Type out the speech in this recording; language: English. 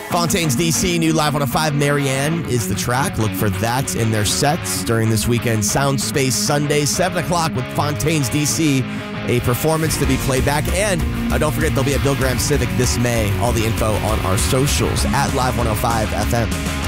Fontaines DC, new Live 105, Marianne is the track. Look for that in their sets during this weekend. Sound Space Sunday, 7 o'clock with Fontaines DC, a performance to be played back. And don't forget, they'll be at Bill Graham Civic this May. All the info on our socials at Live 105 FM.